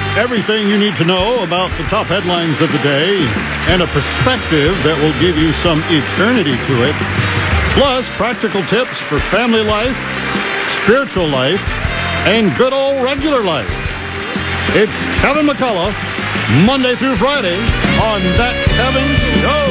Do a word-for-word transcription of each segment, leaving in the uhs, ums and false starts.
Everything you need to know about the top headlines of the day and a perspective that will give you some eternity to it. Plus, practical tips for family life, spiritual life, and good old regular life. It's Kevin McCullough, Monday through Friday on That Kevin Show.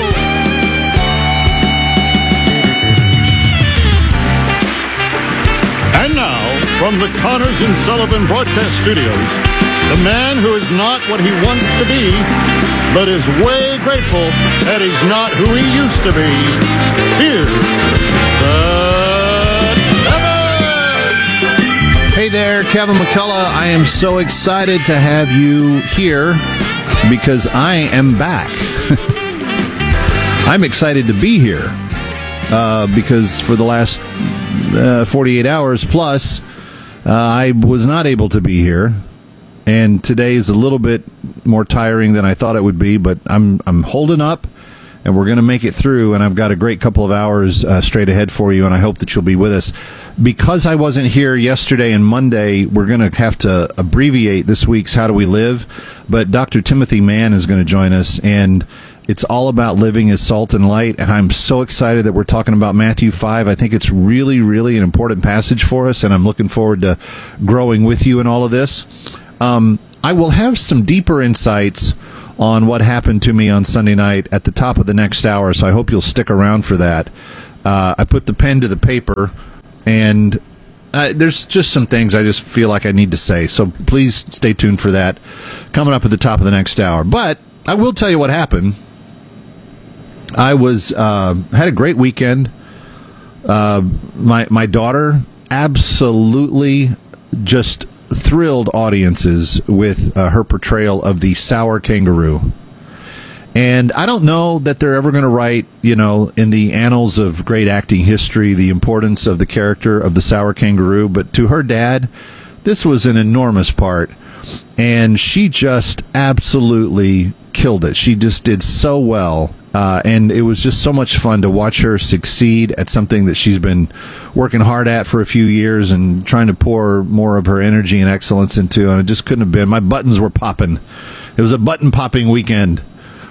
And now, from the Connors and Sullivan Broadcast Studios, the man who is not what he wants to be, but is way grateful that he's not who he used to be. Here's the Kevin! Hey there, Kevin McCullough. I am so excited to have you here because I am back. I'm excited to be here uh, because for the last uh, forty-eight hours plus, uh, I was not able to be here. And today is a little bit more tiring than I thought it would be, but I'm I'm holding up, and we're going to make it through. And I've got a great couple of hours uh, straight ahead for you, and I hope that you'll be with us. Because I wasn't here yesterday and Monday, we're going to have to abbreviate this week's How Do We Live, but Doctor Timothy Mann is going to join us, and it's all about living as salt and light, and I'm so excited that we're talking about Matthew five. I think it's really, really an important passage for us, and I'm looking forward to growing with you in all of this. Um, I will have some deeper insights on what happened to me on Sunday night at the top of the next hour, so I hope you'll stick around for that. Uh, I put the pen to the paper, and uh, there's just some things I just feel like I need to say, so please stay tuned for that coming up at the top of the next hour. But I will tell you what happened. I was uh, had a great weekend. Uh, my my daughter absolutely just thrilled audiences with uh, her portrayal of the sour kangaroo. And I don't know that they're ever going to write, you know, in the annals of great acting history, the importance of the character of the sour kangaroo. But to her dad, this was an enormous part. And she just absolutely killed it. She just did so well. Uh, and it was just so much fun to watch her succeed at something that she's been working hard at for a few years and trying to pour more of her energy and excellence into. And it just couldn't have been. My buttons were popping. It was a button-popping weekend.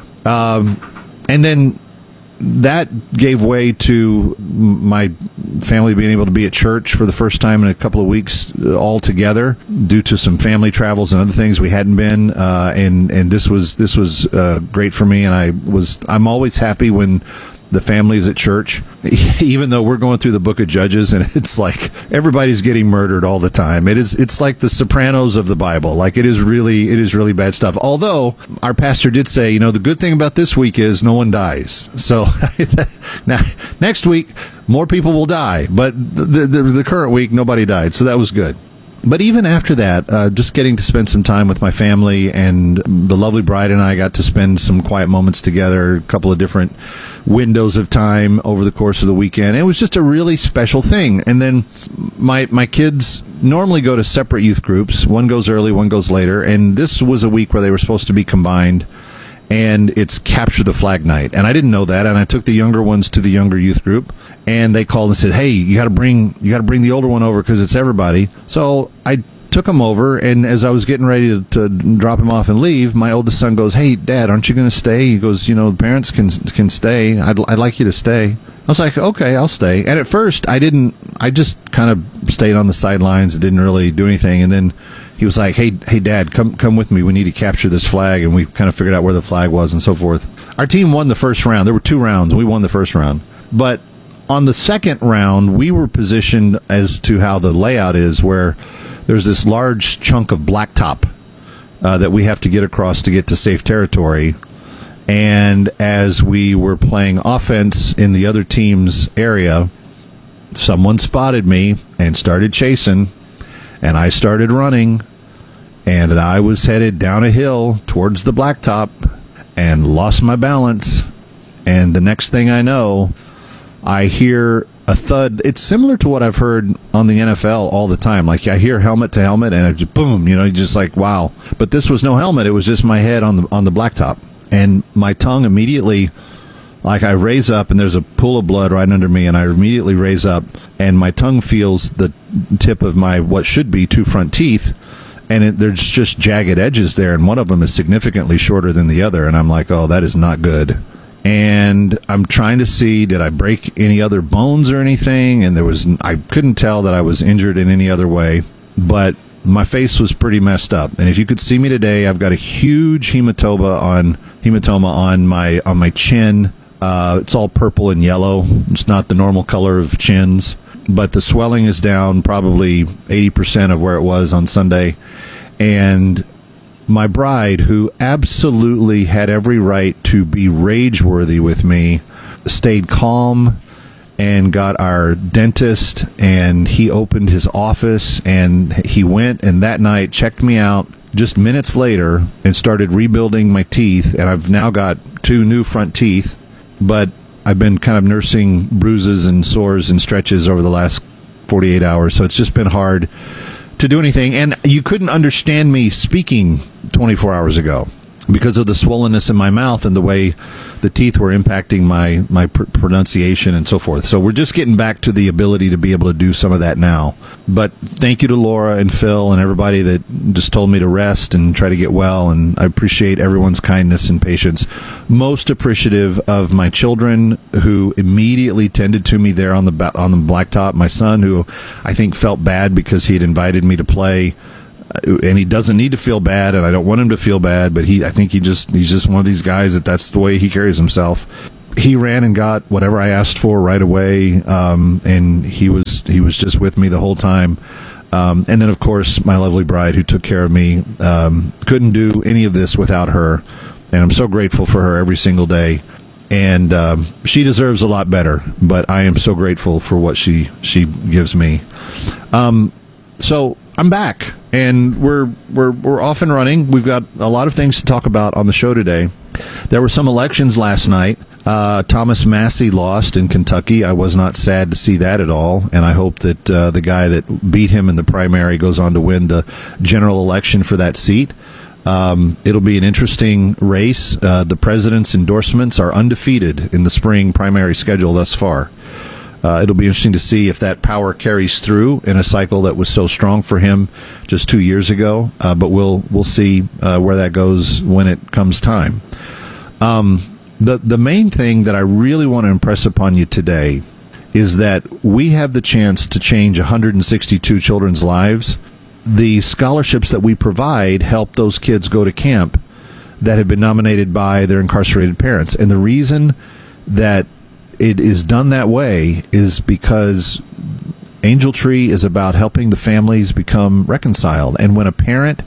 Um, and then that gave way to my family being able to be at church for the first time in a couple of weeks all together due to some family travels and other things we hadn't been. Uh, and, and this was, this was, uh, great for me. And I was, I'm always happy when the family's at church, even though we're going through the book of Judges and it's like everybody's getting murdered all the time. It is, it's like the Sopranos of the Bible. Like it is really, it is really bad stuff. Although our pastor did say, you know, the good thing about this week is no one dies. So now next week, more people will die, but the, the, the current week, nobody died. So that was good. But even after that, uh, just getting to spend some time with my family, and the lovely bride and I got to spend some quiet moments together, a couple of different windows of time over the course of the weekend. It was just a really special thing. And then my my kids normally go to separate youth groups. One goes early, one goes later. And this was a week where they were supposed to be combined. And it's Capture the Flag night. And I didn't know that. And I took the younger ones to the younger youth group. And they called and said, hey, you got to bring you got to bring the older one over because it's everybody. So I took him over. And as I was getting ready to, to drop him off and leave, my oldest son goes, hey, Dad, aren't you going to stay? He goes, you know, parents can can stay. I'd, I'd like you to stay. I was like, okay, I'll stay. And at first, I didn't. I just kind of stayed on the sidelines and didn't really do anything. And then he was like, hey, hey, Dad, come come with me. We need to capture this flag. And we kind of figured out where the flag was and so forth. Our team won the first round. There were two rounds. We won the first round. But on the second round, we were positioned as to how the layout is, where there's this large chunk of blacktop uh, that we have to get across to get to safe territory. And as we were playing offense in the other team's area, someone spotted me and started chasing, and I started running, and I was headed down a hill towards the blacktop and lost my balance. And the next thing I know, I hear a thud. It's similar to what I've heard on the N F L all the time. Like I hear helmet to helmet, and it just boom, you know, just like wow. But this was no helmet; it was just my head on the on the blacktop, and my tongue immediately, like I raise up, and there's a pool of blood right under me, and I immediately raise up, and my tongue feels the tip of my what should be two front teeth, and it, there's just jagged edges there, and one of them is significantly shorter than the other, and I'm like, oh, that is not good. And I'm trying to see, did I break any other bones or anything? And there was, I couldn't tell that I was injured in any other way, but my face was pretty messed up. And if you could see me today, I've got a huge hematoma on hematoma on my on my chin. Uh, it's all purple and yellow. It's not the normal color of chins, but the swelling is down probably eighty percent of where it was on Sunday. And my bride, who absolutely had every right to be rage-worthy with me, stayed calm and got our dentist, and he opened his office, and he went and that night checked me out just minutes later and started rebuilding my teeth, and I've now got two new front teeth, but I've been kind of nursing bruises and sores and stretches over the last forty-eight hours, so it's just been hard to do anything. And you couldn't understand me speaking twenty-four hours ago because of the swollenness in my mouth and the way the teeth were impacting my, my pr- pronunciation and so forth. So we're just getting back to the ability to be able to do some of that now. But thank you to Laura and Phil and everybody that just told me to rest and try to get well, and I appreciate everyone's kindness and patience. Most appreciative of my children who immediately tended to me there on the ba- on the blacktop. My son, who I think felt bad because he had invited me to play, and he doesn't need to feel bad, and I don't want him to feel bad, but he, I think he just, he's just one of these guys that that's the way he carries himself. He ran and got whatever I asked for right away, um, and he was, he was just with me the whole time. Um, and then, of course, my lovely bride who took care of me, um, couldn't do any of this without her, and I'm so grateful for her every single day. And um, she deserves a lot better, but I am so grateful for what she, she gives me. Um, so I'm back, and we're we're we're off and running. We've got a lot of things to talk about on the show today. There were some elections last night. Uh, Thomas Massie lost in Kentucky. I was not sad to see that at all, and I hope that uh, the guy that beat him in the primary goes on to win the general election for that seat. Um, it'll be an interesting race. Uh, the president's endorsements are undefeated in the spring primary schedule thus far. Uh, it'll be interesting to see if that power carries through in a cycle that was so strong for him just two years ago. Uh, but we'll we'll see uh, where that goes when it comes time. Um, the the main thing that I really want to impress upon you today is that we have the chance to change one hundred sixty-two children's lives. The scholarships that we provide help those kids go to camp that have been nominated by their incarcerated parents, and the reason that it is done that way is because Angel Tree is about helping the families become reconciled. And when a parent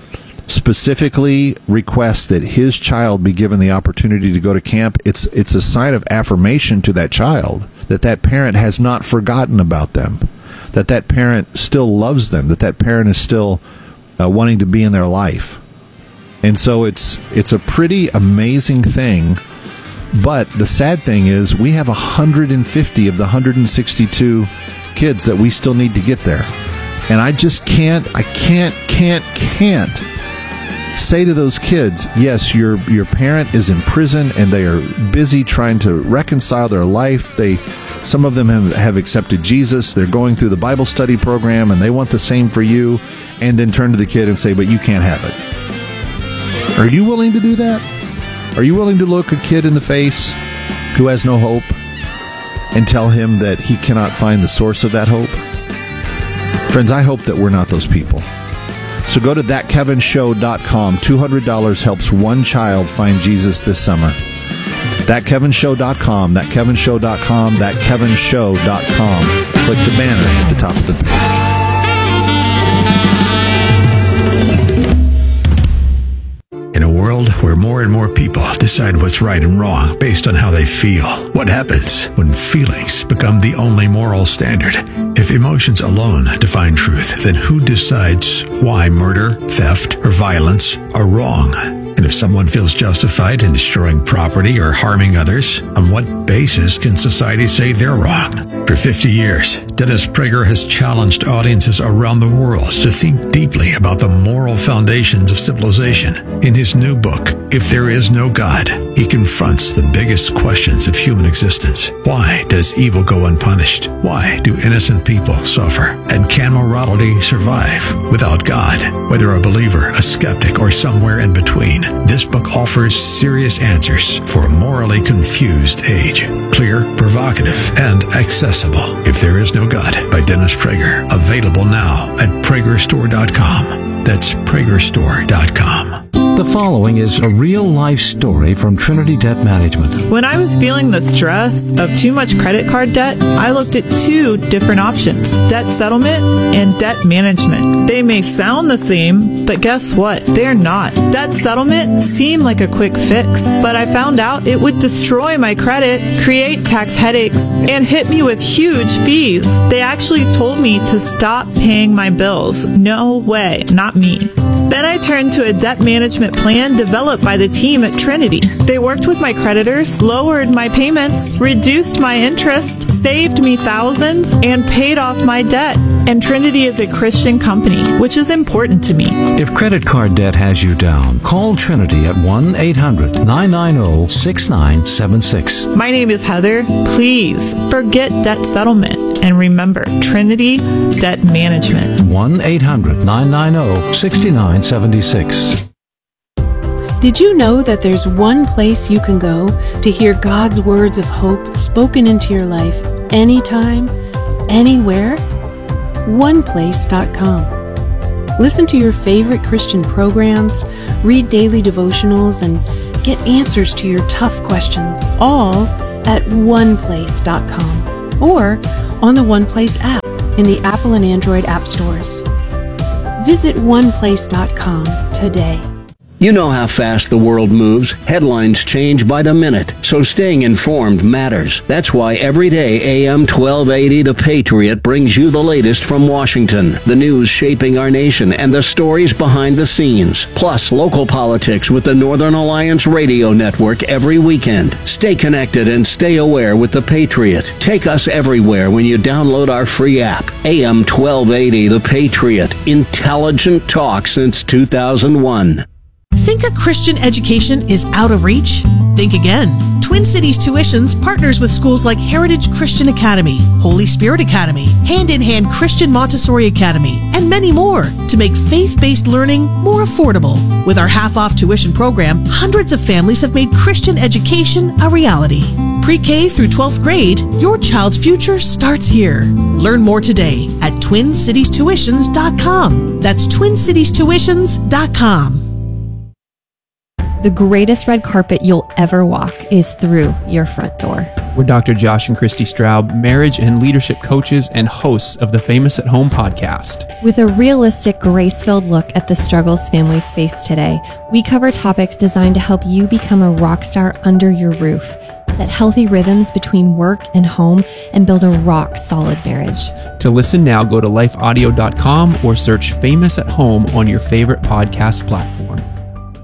specifically requests that his child be given the opportunity to go to camp, it's it's a sign of affirmation to that child that that parent has not forgotten about them, that that parent still loves them, that that parent is still uh, wanting to be in their life. And so it's it's a pretty amazing thing. But the sad thing is we have one hundred fifty of the one hundred sixty-two kids that we still need to get there. And I just can't, I can't, can't, can't say to those kids, yes, your your parent is in prison and they are busy trying to reconcile their life. They, some of them have, have accepted Jesus. They're going through the Bible study program and they want the same for you. And then turn to the kid and say, but you can't have it. Are you willing to do that? Are you willing to look a kid in the face who has no hope and tell him that he cannot find the source of that hope? Friends, I hope that we're not those people. So go to that kevin show dot com. two hundred dollars helps one child find Jesus this summer. that kevin show dot com, that kevin show dot com, that kevin show dot com. Click the banner at the top of the page. In a world where more and more people decide what's right and wrong based on how they feel, what happens when feelings become the only moral standard? If emotions alone define truth, then who decides why murder, theft, or violence are wrong? And if someone feels justified in destroying property or harming others, on what basis can society say they're wrong? For fifty years, Dennis Prager has challenged audiences around the world to think deeply about the moral foundations of civilization. In his new book, If There Is No God, he confronts the biggest questions of human existence. Why does evil go unpunished? Why do innocent people suffer? And can morality survive without God? Whether a believer, a skeptic, or somewhere in between, this book offers serious answers for a morally confused age. Clear, provocative, and accessible. If There Is No God by Dennis Prager. Available now at Prager Store dot com. That's Prager Store dot com. The following is a real-life story from Trinity Debt Management. When I was feeling the stress of too much credit card debt, I looked at two different options: debt settlement and debt management. They may sound the same, but guess what? They're not. Debt settlement seemed like a quick fix, but I found out it would destroy my credit, create tax headaches, and hit me with huge fees. They actually told me to stop paying my bills. No way, not me. Then I turned to a debt management plan developed by the team at Trinity. They worked with my creditors, lowered my payments, reduced my interest, saved me thousands, and paid off my debt. And Trinity is a Christian company, which is important to me. If credit card debt has you down, call Trinity at one eight hundred nine nine zero six nine seven six. My name is Heather. Please forget debt settlement and remember Trinity Debt Management. one eight hundred nine nine zero six nine seven six. Did you know that there's one place you can go to hear God's words of hope spoken into your life anytime, anywhere? one place dot com. Listen to your favorite Christian programs, read daily devotionals, and get answers to your tough questions, all at one place dot com or on the OnePlace app in the Apple and Android app stores. Visit one place dot com today. You know how fast the world moves. Headlines change by the minute, so staying informed matters. That's why every day A M twelve eighty The Patriot brings you the latest from Washington, the news shaping our nation, and the stories behind the scenes. Plus, local politics with the Northern Alliance Radio Network every weekend. Stay connected and stay aware with The Patriot. Take us everywhere when you download our free app. A M twelve eighty The Patriot. Intelligent talk since two thousand one. Think a Christian education is out of reach? Think again. Twin Cities Tuitions partners with schools like Heritage Christian Academy, Holy Spirit Academy, Hand in Hand Christian Montessori Academy, and many more to make faith-based learning more affordable. With our half-off tuition program, hundreds of families have made Christian education a reality. Pre-K through twelfth grade, your child's future starts here. Learn more today at twin cities tuitions dot com. That's twin cities tuitions dot com. The greatest red carpet you'll ever walk is through your front door. We're Doctor Josh and Christy Straub, marriage and leadership coaches and hosts of the Famous at Home podcast. With a realistic, grace-filled look at the struggles families face today, we cover topics designed to help you become a rock star under your roof, set healthy rhythms between work and home, and build a rock-solid marriage. To listen now, go to life audio dot com or search Famous at Home on your favorite podcast platform.